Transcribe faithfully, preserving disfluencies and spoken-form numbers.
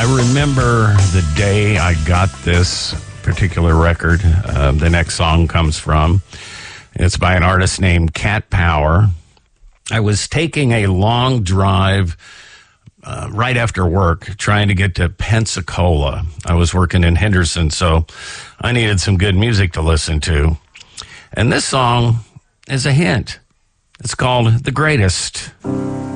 I remember the day I got this particular record. Uh, the next song comes from. It's by an artist named Cat Power. I was taking a long drive uh, right after work trying to get to Pensacola. I was working in Henderson, so I needed some good music to listen to. And this song is a hint. It's called The Greatest.